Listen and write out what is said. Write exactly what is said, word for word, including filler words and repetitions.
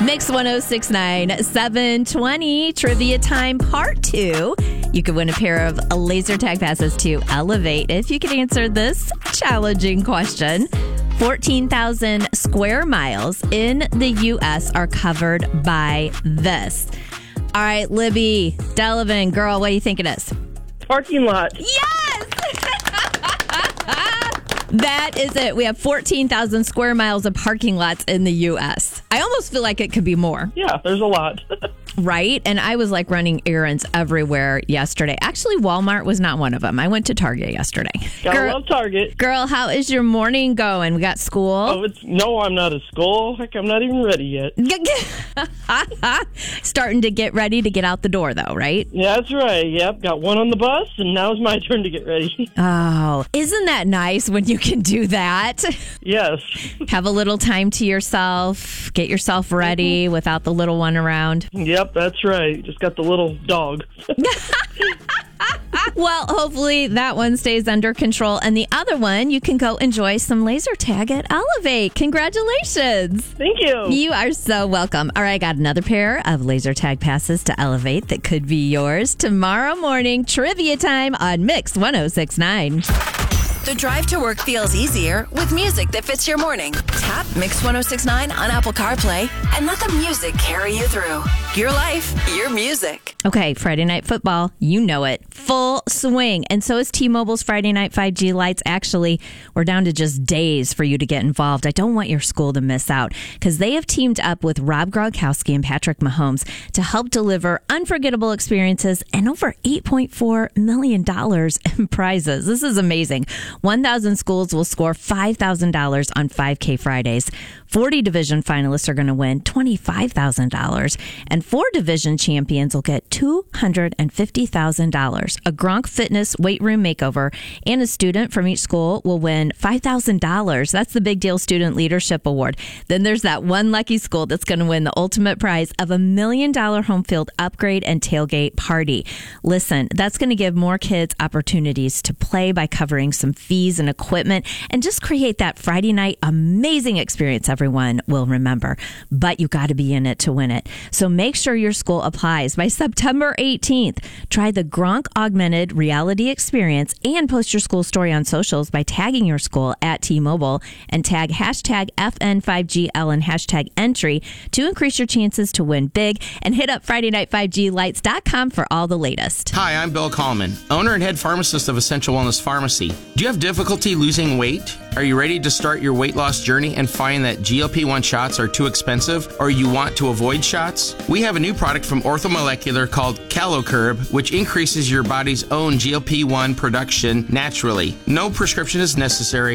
Mix ten sixty-nine, seven twenty, Trivia Time Part two. You could win a pair of laser tag passes to Elevate if you could answer this challenging question. fourteen thousand square miles in the U S are covered by this. All right, Libby, Delavan, girl, what do you think it is? Parking lot. Yes! That is it. We have fourteen thousand square miles of parking lots in the U S. I almost feel like it could be more. Yeah, there's a lot. Right? And I was like running errands everywhere yesterday. Actually, Walmart was not one of them. I went to Target yesterday. Gotta girl, love Target. Girl, how is your morning going? We got school. Oh, it's no, I'm not at school. Heck, I'm not even ready yet. Starting to get ready to get out the door, though, right? Yeah, that's right. Yep, got one on the bus, and now it's my turn to get ready. Oh, isn't that nice when you can do that? Yes. Have a little time to yourself, get yourself ready mm-hmm. without the little one around. Yep, that's right. Just got the little dog. Well, hopefully that one stays under control. And the other one, you can go enjoy some laser tag at Elevate. Congratulations. Thank you. You are so welcome. All right, I got another pair of laser tag passes to Elevate that could be yours tomorrow morning. Trivia time on Mix ten sixty-nine. The drive to work feels easier with music that fits your morning. Tap Mix ten sixty-nine on Apple CarPlay and let the music carry you through. Your life, your music. Okay, Friday Night Football, you know it. Full swing. And so is T-Mobile's Friday Night five G Lights. Actually, we're down to just days for you to get involved. I don't want your school to miss out because they have teamed up with Rob Gronkowski and Patrick Mahomes to help deliver unforgettable experiences and over eight point four million dollars in prizes. This is amazing. one thousand schools will score five thousand dollars on five K Fridays. forty division finalists are going to win twenty-five thousand dollars. And four division champions will get two hundred fifty thousand dollars. A Gronk Fitness weight room makeover and a student from each school will win five thousand dollars. That's the Big Deal Student Leadership Award. Then there's that one lucky school that's going to win the ultimate prize of a million dollar home field upgrade and tailgate party. Listen, that's going to give more kids opportunities to play by covering some fees and equipment and just create that Friday night amazing experience everyone will remember. But you got to be in it to win it. So make sure your school applies by September eighteenth. Try the Gronk Augmented Reality Experience and post your school story on socials by tagging your school at T-Mobile and tag hashtag F N five G L and hashtag entry to increase your chances to win big, and hit up Friday Night five G Lights dot com for all the latest. Hi, I'm Bill Kallman, owner and head pharmacist of Essential Wellness Pharmacy. Do you have difficulty losing weight? Are you ready to start your weight loss journey and find that G L P one shots are too expensive, or you want to avoid shots? We have a new product from Orthomolecular called CaloCurb, which increases your body's own G L P one production naturally. No prescription is necessary.